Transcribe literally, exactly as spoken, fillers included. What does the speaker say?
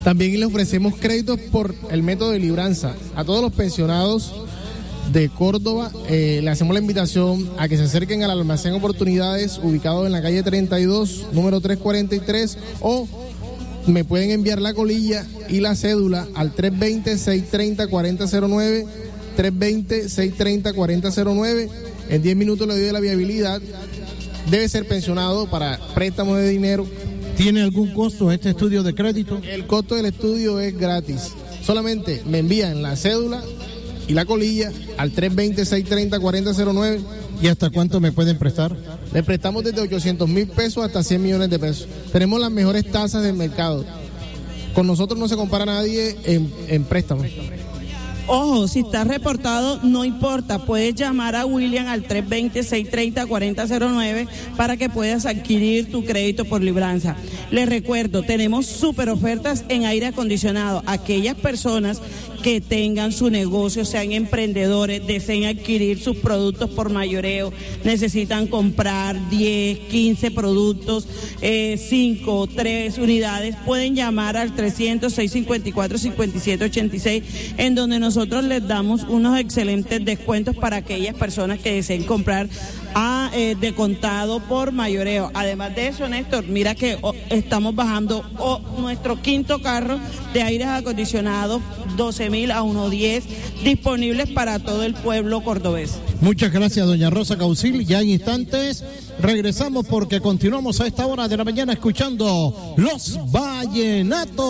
También le ofrecemos créditos por el método de libranza. A todos los pensionados de Córdoba eh, le hacemos la invitación a que se acerquen al almacén Oportunidades ubicado en la calle treinta y dos, número trescientos cuarenta y tres, o me pueden enviar la colilla y la cédula al tres dos cero, seis tres cero, cuatro cero cero nueve, tres dos cero, seis tres cero, cuatro cero cero nueve. En diez minutos le doy la viabilidad. Debe ser pensionado para préstamos de dinero. ¿Tiene algún costo este estudio de crédito? El costo del estudio es gratis. Solamente me envían la cédula y la colilla al tres dos cero, seis tres cero, cuatro cero cero nueve. ¿Y hasta cuánto me pueden prestar? Le prestamos desde ochocientos mil pesos hasta cien millones de pesos. Tenemos las mejores tasas del mercado. Con nosotros no se compara nadie en, en préstamos. Ojo, si está reportado, no importa, puedes llamar a William al tres dos cero, seis tres cero, cuatro cero cero nueve para que puedas adquirir tu crédito por libranza. Les recuerdo, tenemos súper ofertas en aire acondicionado. Aquellas personas que tengan su negocio, sean emprendedores, deseen adquirir sus productos por mayoreo, necesitan comprar diez, quince productos, eh, cinco, tres unidades, pueden llamar al trescientos, seiscientos cincuenta y cuatro, cincuenta y siete ochenta y seis, en donde nosotros les damos unos excelentes descuentos para aquellas personas que deseen comprar a, eh, de contado por mayoreo. Además de eso, Néstor, mira que oh, estamos bajando oh, nuestro quinto carro de aires acondicionados, doce mil a uno diez, disponibles para todo el pueblo cordobés. Muchas gracias, doña Rosa Causil. Ya en instantes regresamos porque continuamos a esta hora de la mañana escuchando Los Vallenatos.